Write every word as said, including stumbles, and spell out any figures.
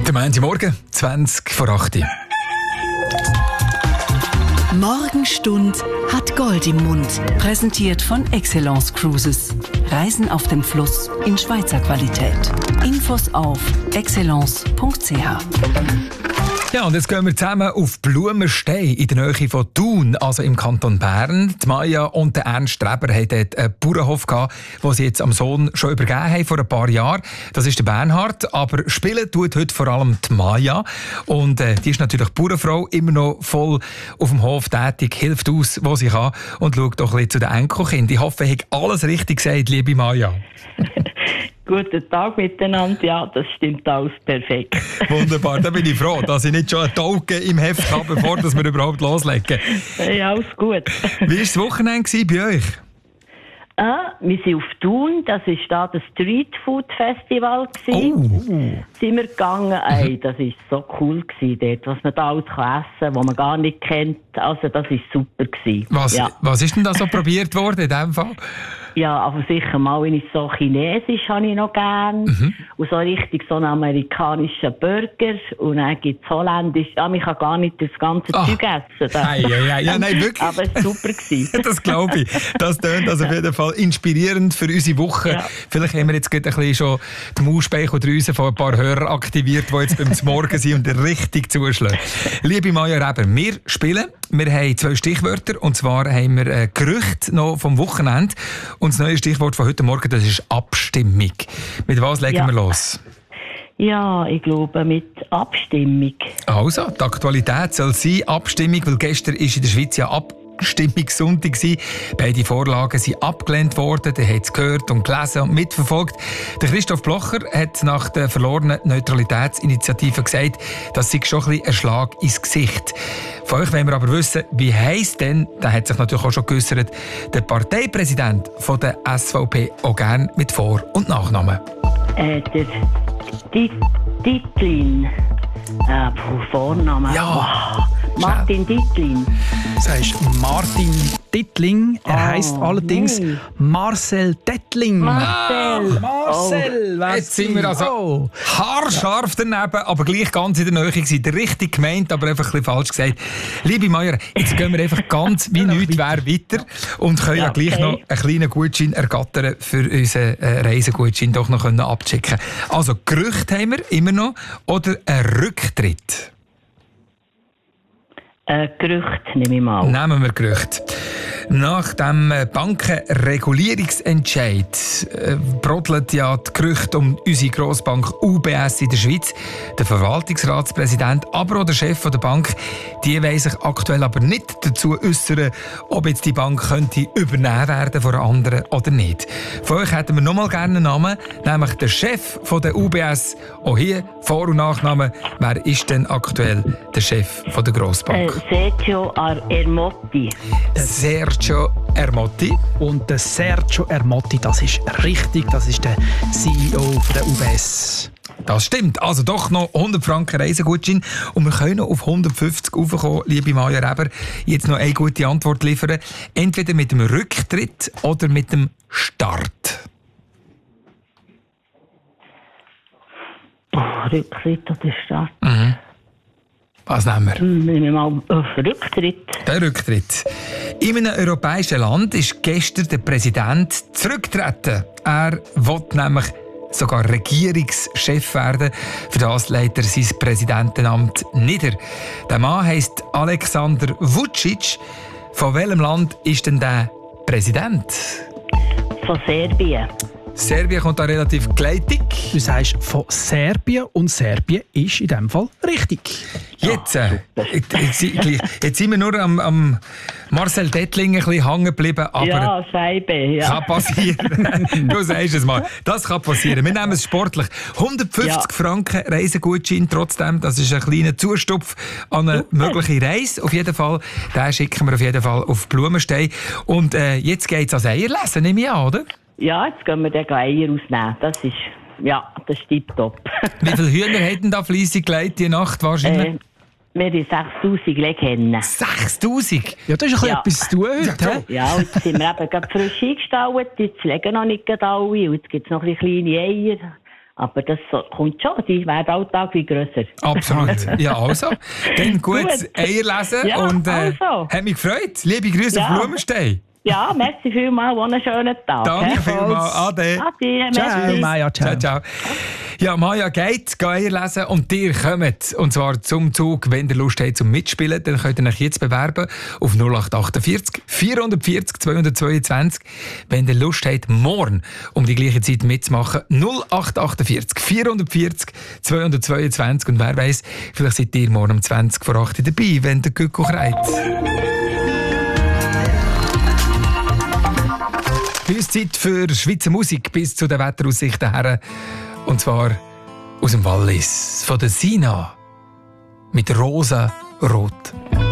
Der Montagmorgen, zwanzig vor acht. Morgenstund hat Gold im Mund. Präsentiert von Excellence Cruises. Reisen auf dem Fluss in Schweizer Qualität. Infos auf excellence punkt c h. Ja, und jetzt gehen wir zusammen auf Blumenstein in der Nähe von Thun, also im Kanton Bern. Die Maja und der Ernst Streber hatten dort einen Bauernhof gehabt, den sie jetzt am Sohn schon übergeben haben vor ein paar Jahren. Das ist der Bernhard, aber spielen tut heute vor allem die Maja. Und äh, die ist natürlich Bauernfrau, immer noch voll auf dem Hof tätig, hilft aus, wo sie kann und schaut doch ein bisschen zu den Enkelkindern. Ich hoffe, ich habe alles richtig gesagt, liebe Maja. Guten Tag miteinander, ja, das stimmt alles perfekt. Wunderbar, da bin ich froh, dass ich nicht schon einen Tauge im Heft habe, bevor wir überhaupt loslegen. Ja, alles gut. Wie war das Wochenende bei euch? Ah, wir sind auf Thun, das war da das Street Food Festival. Oh. Sind wir gegangen, ey, das war so cool gewesen, dort, was man da alles essen kann, was man gar nicht kennt. Also das war super gewesen. Was, ja. was ist denn da so probiert worden in diesem Fall? Ja, aber sicher mal, wenn ich so Chinesisch habe ich noch gern. Mhm. Und so richtig so einen amerikanischen Burger. Und dann gibt es Holländisch. Ja, man kann gar nicht das ganze oh. Zeug essen. Ei, ei, ei. Ja, nein, wirklich. Aber es war super gewesen. Das glaube ich. Das tönt also auf jeden Fall inspirierend für unsere Woche. Ja. Vielleicht haben wir jetzt gerade ein bisschen schon die Mausspeicheldrüse von ein paar Hörern aktiviert, die jetzt beim Morgen sind und richtig zuschlagen. Liebe Maja Reber, wir spielen. Wir haben zwei Stichwörter. Und zwar haben wir ein Gerücht noch vom Wochenende. Und das neue Stichwort von heute Morgen, das ist Abstimmung. Mit was legen ja. wir los? Ja, ich glaube mit Abstimmung. Also, die Aktualität soll sein Abstimmung, weil gestern ist in der Schweiz ja Abstimmungssonntag gewesen. Beide Vorlagen sind abgelehnt worden. Der hat es gehört und gelesen und mitverfolgt. Der Christoph Blocher hat nach der verlorenen Neutralitätsinitiative gesagt, das sei schon ein bisschen ein Schlag ins Gesicht. Von euch wollen wir aber wissen, wie heisst denn, da hat sich natürlich auch schon geäussert, der Parteipräsident von der S V P auch gerne mit Vor- und Nachnamen. Äh, der Dittlin. Äh, Vornamen. Ja. Oh, Martin Dittlin. Das heißt Martin Dittling. Er oh, heisst allerdings nee. Marcel Dettling. Marcel! Ah, Marcel! Oh. Jetzt sind wir also oh. haarscharf daneben, aber gleich ganz in der Nähe gewesen. Der richtig gemeint, aber einfach ein bisschen falsch gesagt. Liebe Maja, jetzt gehen wir einfach ganz wie nichts wäre weiter und können ja, ja gleich okay. noch einen kleinen Gutschein ergattern für unseren äh, Reisegutschein doch noch können abchecken. Also Gerüchte haben wir immer noch oder ein Rücktritt? Ein Gerücht nehme ich mal. Nehmen wir Gerücht. Nach dem Bankenregulierungsentscheid äh, brodelt ja die Gerüchte um unsere Grossbank U B S in der Schweiz. Der Verwaltungsratspräsident, aber auch der Chef der Bank, die wollen sich aktuell aber nicht dazu äußern, ob jetzt die Bank könnte übernehmen werden von einer anderen oder nicht. Von euch hätten wir noch mal gerne einen Namen, nämlich der Chef von der U B S. Auch hier Vor- und Nachname. Wer ist denn aktuell der Chef von der Grossbank? Äh, Sergio Ermotti. Sergio Ermotti. Und der Sergio Ermotti, das ist richtig, das ist der C E O von der U B S. Das stimmt. Also doch noch hundert Franken Reisegutschein. Und wir können noch auf hundertfünfzig raufkommen, liebe Maja Reber. Jetzt noch eine gute Antwort liefern. Entweder mit dem Rücktritt oder mit dem Start. Oh, Rücktritt oder Start? Mhm. Was nehmen wir? Nehmen wir mal auf Rücktritt. Der Rücktritt. In einem europäischen Land ist gestern der Präsident zurückgetreten. Er will nämlich sogar Regierungschef werden. Für das legt er sein Präsidentenamt nieder. Der Mann heisst Alexander Vučić. Von welchem Land ist denn der Präsident? Von Serbien. Serbien kommt da relativ gleitig. Du sagst von Serbien und Serbien ist in diesem Fall richtig. Jetzt, äh, jetzt, jetzt sind wir nur am, am Marcel Dettling ein bisschen hängen geblieben. Aber ja, Scheibe. Ja. Kann passieren. Du sagst es mal. Das kann passieren. Wir nehmen es sportlich. hundertfünfzig ja. Franken Reisegutschein trotzdem. Das ist ein kleiner Zustupf an eine Super. mögliche Reise. Auf jeden Fall. Den schicken wir auf jeden Fall auf Blumenstein. Und äh, jetzt geht es ans Eierlesen, nehme ich an, oder? Ja, jetzt gehen wir den Eier ausnehmen. Das ist, ja, das ist tipptopp. Wie viele Hühner hätten da fleissig gelegt die Nacht wahrscheinlich? Äh, wir haben sechstausend Legehennen. sechstausend? Ja, das ist ein ja. bisschen etwas zu tun heute. Ja, und jetzt sind wir eben gerade frisch eingestallt. Jetzt legen noch nicht alle. Und jetzt gibt es noch ein bisschen kleine Eier. Aber das so, kommt schon, die werden alltag wie grösser. Absolut. Ja, also. Dann gut Eier lesen ja, und äh, also. hat mich gefreut. Liebe Grüße Ja. auf Blumenstein. Ja, merci vielmals, einen schönen Tag. Danke he? vielmals. Ade. Ade, Ciao, merci. Maja, ciao. Ciao, ciao. Ja, Maja geht, geht Eier lesen und ihr kommt. Und zwar zum Zug, wenn ihr Lust habt zum Mitspielen, dann könnt ihr euch jetzt bewerben auf null acht achtundvierzig vierhundertvierzig zweihundertzweiundzwanzig. Wenn ihr Lust habt, morgen um die gleiche Zeit mitzumachen, null acht achtundvierzig vierhundertvierzig zweihundertzweiundzwanzig. Und wer weiss, vielleicht seid ihr morgen um zwanzig vor acht dabei, wenn der Gücko kreit. Bei uns Zeit für Schweizer Musik bis zu den Wetteraussichten her. Und zwar aus dem Wallis, von der Sina. Mit rosa Rot.